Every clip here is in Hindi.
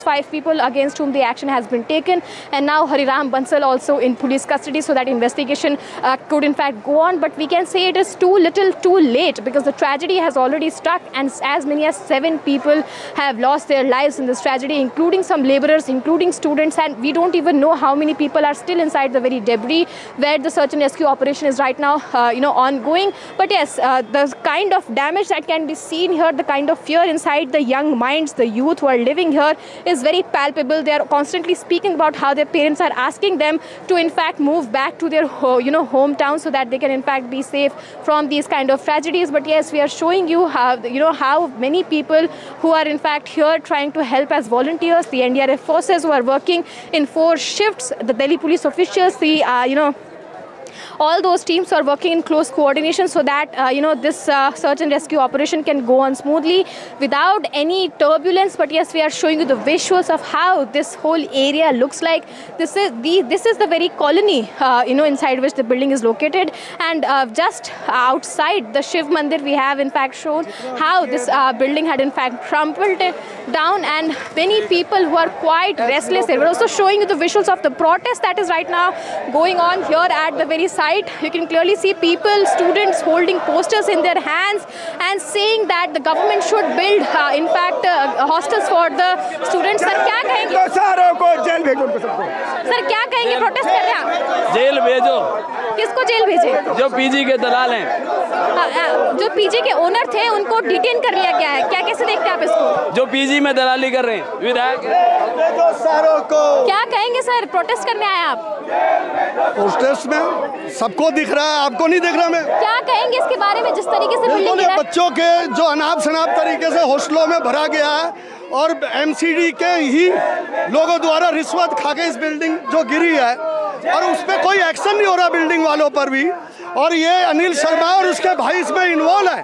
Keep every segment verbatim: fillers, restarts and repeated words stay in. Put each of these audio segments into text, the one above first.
Five people against whom the action has been taken, and now Hariram Bansal also in police custody, so that investigation uh, could in fact go on. But we can say it is too little too late, because the tragedy has already struck and as many as seven people have lost their lives in this tragedy, including some laborers, including students, and we don't even know how many people are still inside the very debris where the search and rescue operation is right now uh, you know ongoing. But yes, uh, the kind of damage that can be seen here, the kind of fear inside the young minds, the youth who are living here, is very palpable. They are constantly speaking about how their parents are asking them to in fact move back to their you know hometown, so that they can in fact be safe from these kind of tragedies. But yes, we are showing you how you know how many people who are in fact here trying to help as volunteers, the N D R F forces who are working in four shifts, the Delhi police officials, the uh, you know all those teams are working in close coordination, so that uh, you know this uh, search and rescue operation can go on smoothly without any turbulence. But yes, we are showing you the visuals of how this whole area looks like. This is the this is the very colony uh, you know inside which the building is located, and uh, just outside the Shiv Mandir we have in fact shown how this uh, building had in fact crumpled down, and many people who are quite restless. We're also showing you the visuals of the protest that is right now going on here at the very site. You can clearly see people, students holding posters in their hands and saying that the government should build uh, in fact uh, hostels for the students. Sir, क्या कहेंगे? सारों को जेल भेजो उनको सबको. Sir, क्या कहेंगे? प्रोटेस्ट कर रहे हैं? जेल भेजो. किसको जेल भेजे? जो पीजी के दलाल हैं. जो पीजी के ओनर थे उनको डिटेन कर लिया गया है. क्या कैसे देखते हैं आप इसको? जो पीजी में दलाली कर रहे हैं विधायक. भेजो सारों को. क्या कहेंगे सर? प्रोटेस्ट करने आए आप? प्रोटेस्ट में सबको दिख रहा है, आपको नहीं दिख रहा? मैं क्या कहेंगे इसके बारे में, जिस तरीके से बिल्डिंग गिरा है? बच्चों के जो अनाप शनाप तरीके से हॉस्टलों में भरा गया है, और एमसीडी के ही लोगों द्वारा रिश्वत खा के इस बिल्डिंग जो गिरी है, और उस पर कोई एक्शन नहीं हो रहा बिल्डिंग वालों पर भी, और ये अनिल शर्मा और उसके भाई इसमें इन्वॉल्व है.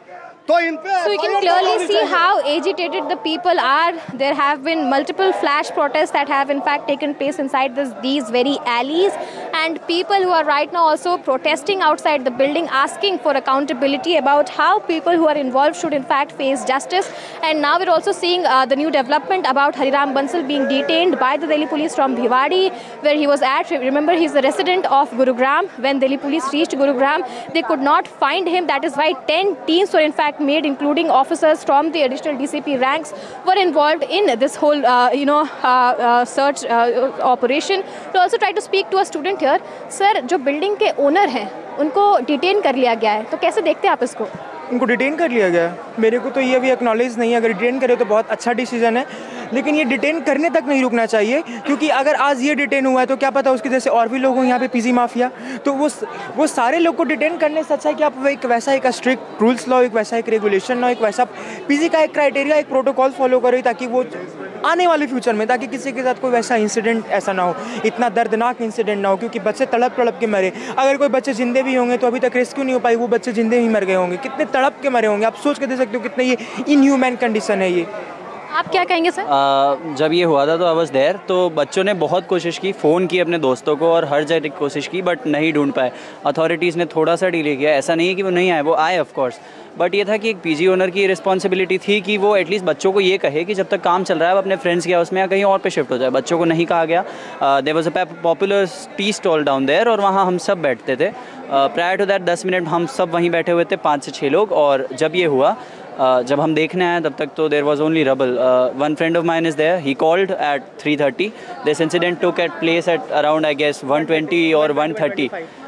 So you can clearly see how agitated the people are. There have been multiple flash protests that have in fact taken place inside this, these very alleys, and people who are right now also protesting outside the building, asking for accountability about how people who are involved should in fact face justice. And now we're also seeing uh, the new development about Hariram Bansal being detained by the Delhi police from Bhiwadi, where he was at. Remember, he's a resident of Gurugram. When Delhi police reached Gurugram, they could not find him. That is why ten teams were in fact made, including officers from the additional D C P ranks, were involved in this whole uh, you know uh, uh, search uh, operation. We also try to speak to a student here. Sir, जो बिल्डिंग के ओनर हैं उनको डिटेन कर लिया गया है, तो कैसे देखते हैं आप इसको? उनको डिटेन कर लिया गया है, मेरे को तो ये अभी एक्नॉलेज नहीं है. अगर डिटेन करे तो बहुत अच्छा डिसीजन है, लेकिन ये डिटेन करने तक नहीं रुकना चाहिए, क्योंकि अगर आज ये डिटेन हुआ है तो क्या पता उसके जैसे और भी लोग हों यहाँ पे पीजी माफिया, तो वो वो सारे लोग को डिटेन करने से अच्छा है कि आप एक वैसा एक स्ट्रिक्ट रूल्स लाओ, एक वैसा एक रेगुलेशन लाओ, एक वैसा पीजी का एक क्राइटेरिया, एक प्रोटोकॉल फॉलो करो, ताकि वो आने वाले फ्यूचर में ताकि किसी के साथ कोई वैसा इंसिडेंट ऐसा ना हो, इतना दर्दनाक इंसिडेंट ना हो, क्योंकि बच्चे तड़प तड़प के मरे. अगर कोई बच्चे जिंदे भी होंगे तो अभी तक रेस्क्यू नहीं हो पाई, वो बच्चे जिंदे ही मर गए होंगे, कितने तड़प के मरे होंगे. आप सोच के दे सकते हो कितने ये इनह्यूमैन कंडीशन है ये. आप क्या कहेंगे सर? आ, जब ये हुआ था तो आई वाज देयर, तो बच्चों ने बहुत कोशिश की, फ़ोन की अपने दोस्तों को और हर जगह कोशिश की, बट नहीं ढूंढ पाए. अथॉरिटीज़ ने थोड़ा सा डिले किया. ऐसा नहीं है कि वो नहीं आए, वो आए ऑफ कोर्स, बट ये था कि एक पीजी ओनर की रिस्पॉन्सिबिलिटी थी कि वो एटलीस्ट बच्चों को ये कहे कि जब तक काम चल रहा है वो अपने फ्रेंड्स के हाउस में या कहीं और पे शिफ्ट हो जाए. बच्चों को नहीं कहा गया. There was a popular tea stall down there, और वहाँ हम सब बैठते थे. प्रायर टू दैट दस मिनट हम सब वहीं बैठे हुए थे, पाँच से छः लोग. और जब ये हुआ, Uh, जब हम देखने आए तब तक तो there was only rubble. One friend of mine is there, he called eight three thirty. This incident took at place at around I guess one twenty और one thirty,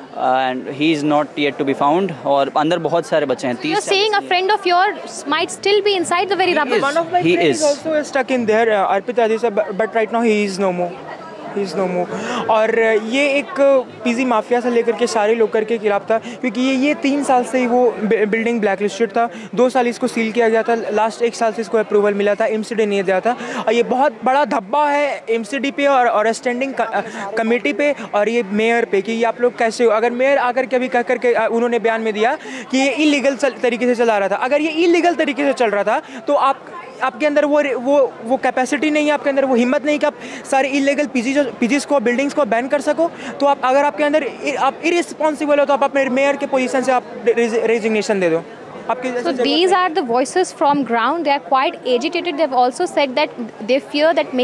and he is not yet to be found. और अंदर बहुत सारे बच्चे हैं. You're saying a friend of yours might still be inside the very rubble. One of my he friends is also stuck in there, uh, Arpita Adisa, but, but right now he is no more. He's no more. और ये एक पीजी माफिया से लेकर के सारे लोग करके खिलाफ था, क्योंकि ये ये तीन साल से ही वो बिल्डिंग ब्लैक लिस्टेड था. दो साल इसको सील किया गया था, लास्ट एक साल से इसको अप्रूवल मिला था, एमसीडी नहीं दिया था. और ये बहुत बड़ा धब्बा है एमसीडी पे और और स्टैंडिंग कमेटी पे और ये मेयर पे कि ये आप लोग कैसे हो. अगर मेयर आकर के अभी कह करके उन्होंने बयान में दिया कि ये इलीगल तरीके से चला रहा था. अगर ये इलीगल तरीके से चल रहा था तो आप आपके अंदर वो वो वो कैपेसिटी नहीं है, आपके अंदर वो हिम्मत नहीं कि आप सारे इलीगल पीजी जो पीजीज को बिल्डिंग्स को बैन कर सको. तो आप अगर आपके अंदर आप इरिस्पॉन्सिबल हो तो आप अपने मेयर के पोजीशन से आप रेजिग्नेशन दे दो. आपके जैसे So जगह these पे- are the voices from ground. They are quite agitated. They have also said that they fear that many